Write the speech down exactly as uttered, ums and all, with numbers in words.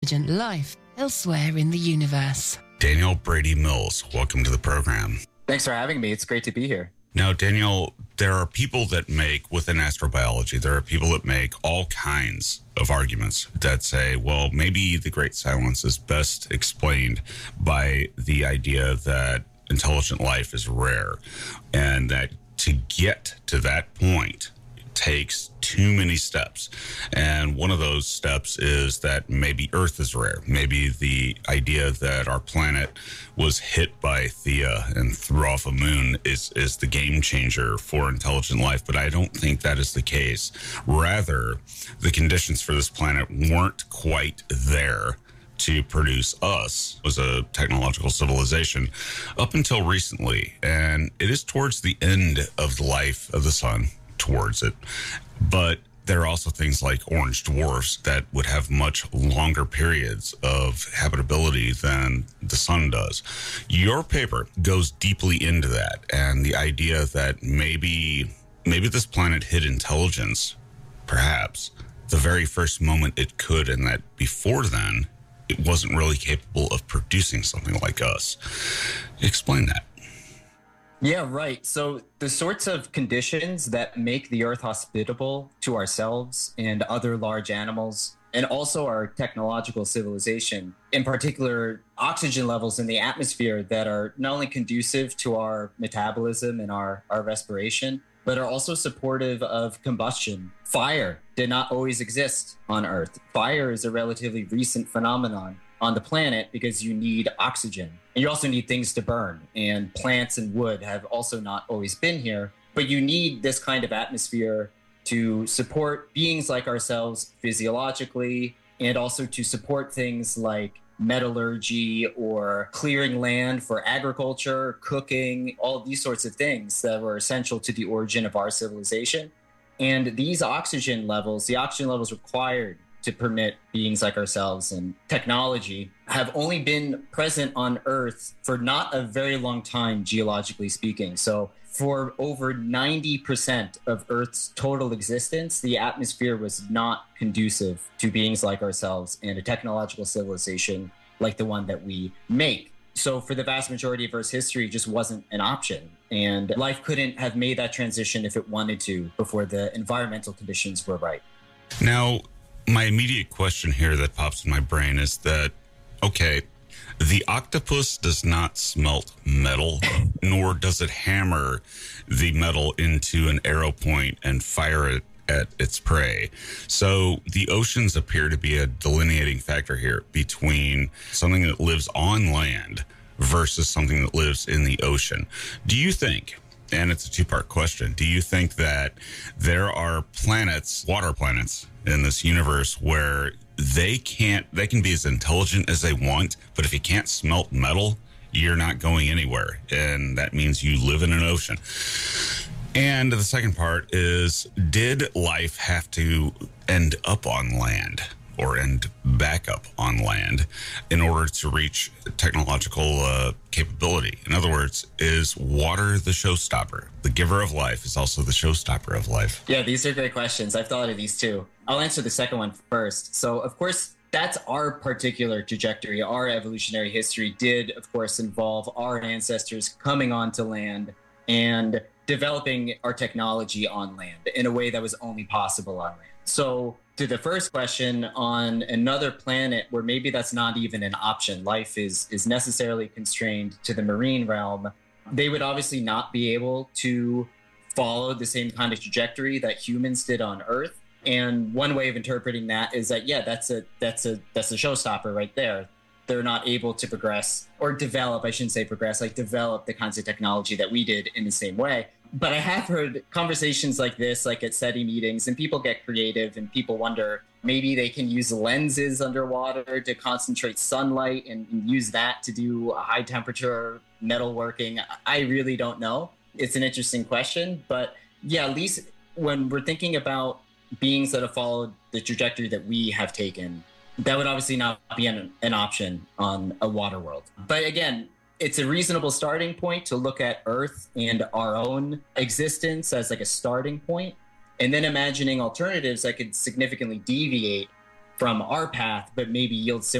intelligent life elsewhere in the universe. Daniel Brady Mills, welcome to the program. Thanks for having me. It's great to be here. Now, Daniel, there are people that make, within astrobiology, there are people that make all kinds of arguments that say, well, maybe the Great Silence is best explained by the idea that intelligent life is rare, and that to get to that point takes too many steps. And one of those steps is that maybe Earth is rare. Maybe the idea that our planet was hit by Theia and threw off a moon is, is the game changer for intelligent life. But I don't think that is the case. Rather, the conditions for this planet weren't quite there to produce us as a technological civilization up until recently. And it is towards the end of the life of the sun, towards it. But there are also things like orange dwarfs that would have much longer periods of habitability than the sun does. Your paper goes deeply into that, and the idea that maybe maybe this planet hid intelligence, perhaps, the very first moment it could, and that before then, it wasn't really capable of producing something like us. Explain that. Yeah, right. So the sorts of conditions that make the Earth hospitable to ourselves and other large animals, and also our technological civilization, in particular, oxygen levels in the atmosphere that are not only conducive to our metabolism and our, our respiration, but are also supportive of combustion. Fire did not always exist on Earth. Fire is a relatively recent phenomenon on the planet because you need oxygen. And you also need things to burn. And plants and wood have also not always been here. But you need this kind of atmosphere to support beings like ourselves physiologically, and also to support things like metallurgy or clearing land for agriculture, cooking, all of these sorts of things that were essential to the origin of our civilization. And these oxygen levels, the oxygen levels required to permit beings like ourselves and technology, have only been present on Earth for not a very long time, geologically speaking. So for over ninety percent of Earth's total existence, the atmosphere was not conducive to beings like ourselves and a technological civilization like the one that we make. So for the vast majority of Earth's history, it just wasn't an option. And life couldn't have made that transition if it wanted to before the environmental conditions were right. Now, my immediate question here that pops in my brain is that, okay, the octopus does not smelt metal, nor does it hammer the metal into an arrow point and fire it at its prey. So the oceans appear to be a delineating factor here between something that lives on land versus something that lives in the ocean. Do you think, and it's a two-part question, do you think that there are planets, water planets, in this universe where they can't, they can be as intelligent as they want, but if you can't smelt metal, you're not going anywhere. And that means you live in an ocean. And the second part is, did life have to end up on land or end back up on land in order to reach technological uh, capability? In other words, is water the showstopper? The giver of life is also the showstopper of life. Yeah, these are great questions. I've thought of these too. I'll answer the second one first. So, of course, that's our particular trajectory. Our evolutionary history did, of course, involve our ancestors coming onto land and developing our technology on land in a way that was only possible on land. So to the first question, on another planet where maybe that's not even an option, life is is necessarily constrained to the marine realm, they would obviously not be able to follow the same kind of trajectory that humans did on Earth. And one way of interpreting that is that, yeah, that's a that's a that's a showstopper right there. They're not able to progress or develop, I shouldn't say progress, like develop the kinds of technology that we did in the same way. But I have heard conversations like this, like at SETI meetings, and people get creative and people wonder, maybe they can use lenses underwater to concentrate sunlight and, and use that to do high temperature metalworking. I really don't know. It's an interesting question, but yeah, at least when we're thinking about beings that have followed the trajectory that we have taken, that would obviously not be an, an option on a water world. But again, it's a reasonable starting point to look at Earth and our own existence as like a starting point, and then imagining alternatives that could significantly deviate from our path, but maybe yield similar